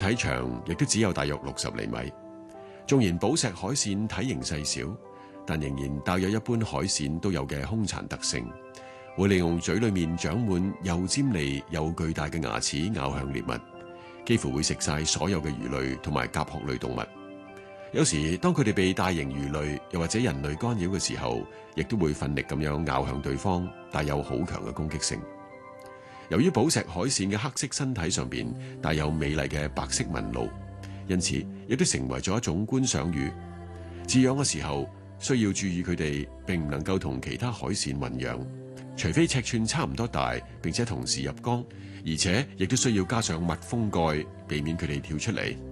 體長亦都只有大約60厘米。縱然寶石海扇體型細小，但仍然帶有一般海扇都有嘅兇殘特性，會利用嘴裏面長滿又尖利又巨大嘅牙齒咬向獵物，幾乎會食晒所有嘅魚類同埋甲殼類動物。有時當佢哋被大型魚類又或者人類干擾嘅時候，亦都會奮力咁樣咬向對方，帶有好強嘅攻擊性。由於寶石海扇嘅黑色身體上邊帶有美麗嘅白色紋路，因此亦都成為咗一種觀賞魚。飼養嘅時候需要注意佢哋並唔能夠同其他海扇混養，除非尺寸差唔多大並且同時入缸，而且亦都需要加上密封蓋，避免佢哋跳出嚟。